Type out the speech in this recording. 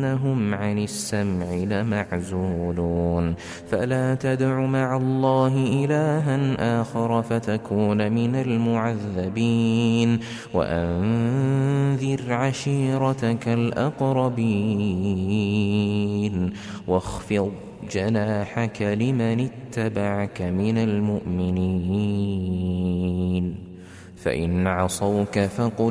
إنهم عن السمع لمعزولون فلا تدع مع الله إلها آخر فتكون من المعذبين وأنذر عشيرتك الأقربين واخفض جناحك لمن اتبعك من المؤمنين فإن عصوك فقل